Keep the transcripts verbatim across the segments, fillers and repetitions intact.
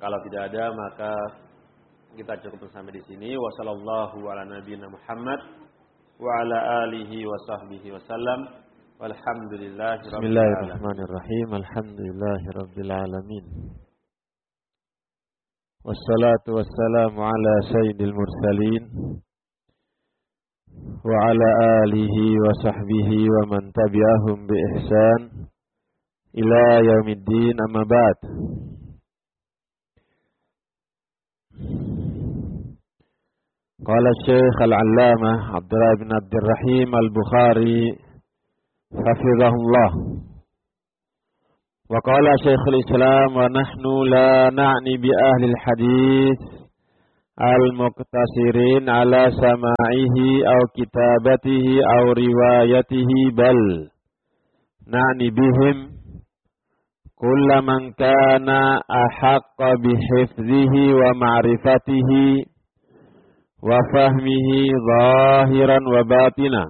Kalau tidak ada maka kita cukup sampai di sini. Wassallallahu ala nabiyina Muhammad wa ala alihi wa sahbihi wasallam. Walhamdulillahi rabbil alamin. Bismillahirrahmanirrahim. Alhamdulillahi rabbil alamin. Wassalatu wassalamu ala sayyidil mursalin wa ala alihi wa sahbihi wa man tabi'ahum bi ihsan ila yaumiddin, amma ba'd. Qala Syekh Al-Allamah Abdullah bin Abdurrahim Al-Bukhari hafizahullah wa qala Syekhul Islam wa nahnu la na'ni bi ahli al-hadith al-muqtasirin ala sama'ihi aw kitabatihi aw riwayatihi bal na'ni bihim kulla man kana ahaqqa bihifzihi wa ma'rifatihi wa fahmihi zahiran wa batina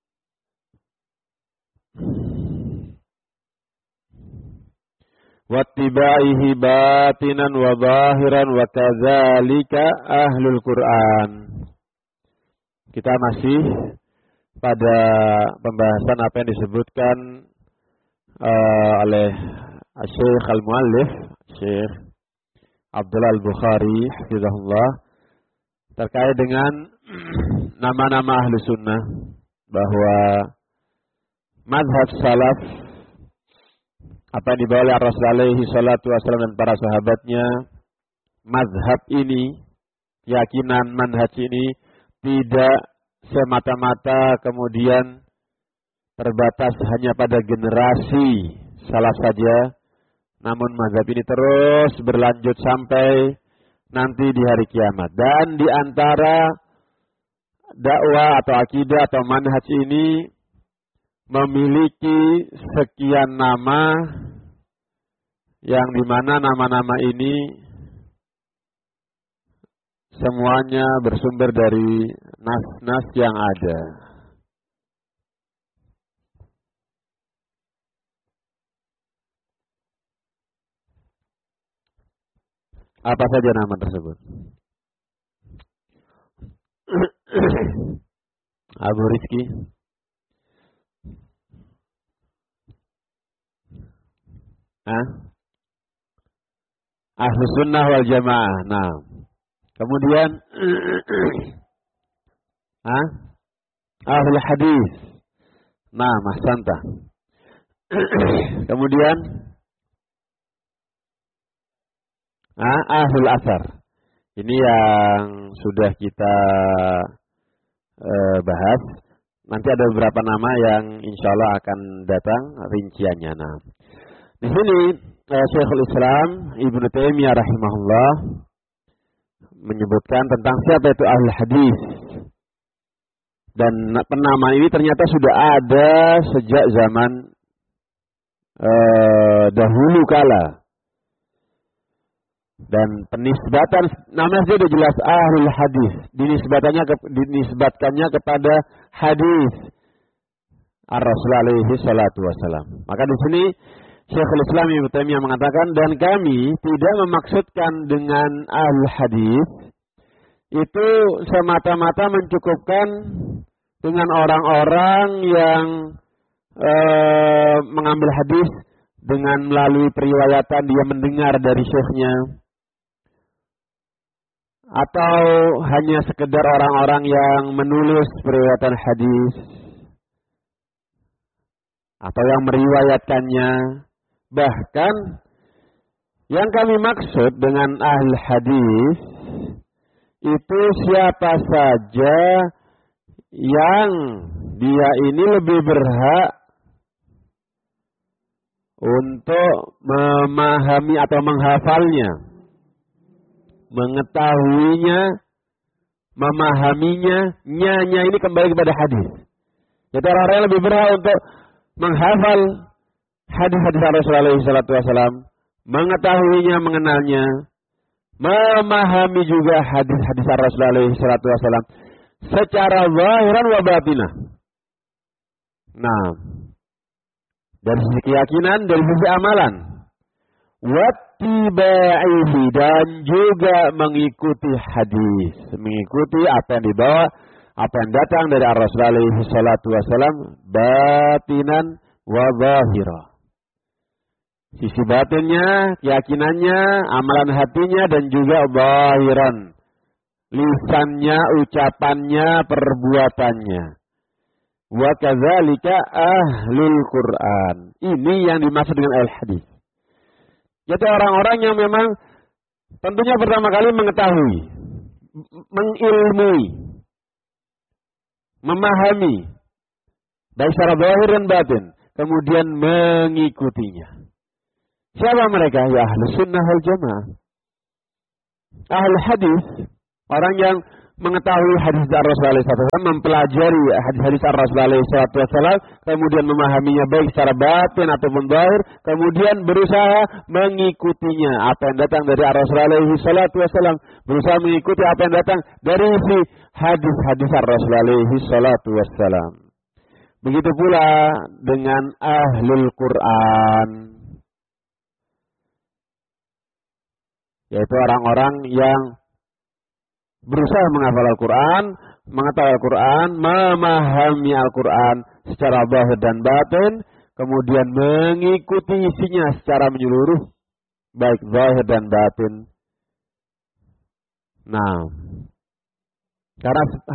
wa tibaihi batinan wa zahiran wa kadzalika ahlul Quran. Kita masih pada pembahasan apa yang disebutkan uh, oleh Syekh Al-Muallif Syekh Abdullah Al-Bukhari hafizahullah terkait dengan nama-nama ahlu sunnah, bahwa mazhab salaf apa yang dibawa oleh Rasul alaihi salatu wassalam dan para sahabatnya, mazhab ini, keyakinan manhaj ini tidak semata-mata kemudian terbatas hanya pada generasi salaf saja, namun mazhab ini terus berlanjut sampai nanti di hari kiamat. Dan di antara dakwah atau akidah atau manhaj ini memiliki sekian nama, yang dimana nama-nama ini semuanya bersumber dari nas-nas yang ada. Apa saja nama tersebut? Abu Rizki, Hah? Ahlus Sunnah wal Jamaah. Nah, kemudian Hah? Ahlul Hadis. Nah, mahsanta. Kemudian Ah, Ahlul Athar. Ini yang sudah kita uh, bahas. Nanti ada beberapa nama yang insya Allah akan datang rinciannya. Nah, di sini uh, Syekhul Islam Ibnu Taimiyah rahimahullah menyebutkan tentang siapa itu Ahlul Hadis. Dan penamaan ini ternyata sudah ada sejak zaman uh, dahulu kala. Dan penisbatan namanya sudah jelas Ahlul Hadis, dinisbatannya ke, dinisbatkannya kepada hadis Ar-Rasul alaihi salatu wasalam. Maka di sini Syekhul Islam Ibnu Taimiyah mengatakan, dan kami tidak memaksudkan dengan Ahlul Hadis itu semata-mata mencukupkan dengan orang-orang yang eh, mengambil hadis dengan melalui periwayatan dia mendengar dari syekhnya, atau hanya sekedar orang-orang yang menulis periwayatan hadis, atau yang meriwayatkannya. Bahkan yang kami maksud dengan ahli hadis itu siapa saja yang dia ini lebih berhak untuk memahami atau menghafalnya, mengetahuinya, memahaminya, nya-nya ini kembali kepada hadis. Jadi orang-orang yang lebih berhak untuk menghafal hadis-hadis Rasulullah shallallahu alaihi wasallam, mengetahuinya, mengenalnya, memahami juga hadis-hadis Rasulullah shallallahu alaihi wasallam secara zahiran wa batinah. Nah, dari sisi keyakinan, dari sisi amalan. wattiba'ihi, dan juga mengikuti hadis, mengikuti apa yang dibawa, apa yang datang dari Rasul alaihi salatu wasallam, batinan wa zahira. Sisi batinnya, keyakinannya, amalan hatinya, dan juga zahiran, lisannya, ucapannya, perbuatannya. Wa kadzalika ahlul Quran. Ini yang dimaksud dengan al-hadis. Yaitu orang-orang yang memang tentunya pertama kali mengetahui, mengilmui, memahami, baik secara zahir dan batin, kemudian mengikutinya. Siapa mereka? Ya ahlu sunnah wal jamaah. Ahlu hadis, orang yang mengetahui hadis dari Rasulullah shallallahu alaihi wasallam, mempelajari hadis-hadis dari Rasulullah shallallahu alaihi wasallam, kemudian memahaminya baik secara batin ataupun zahir, kemudian berusaha mengikutinya apa yang datang dari Rasulullah shallallahu alaihi wasallam, berusaha mengikuti apa yang datang dari si hadis-hadis Rasulullah shallallahu alaihi wasallam. Begitu pula dengan ahlul Quran, yaitu orang-orang yang berusaha menghafal Al-Quran, mengetahui Al-Quran, memahami Al-Quran secara zahir dan batin, kemudian mengikuti isinya secara menyeluruh, baik zahir dan batin. Nah, karena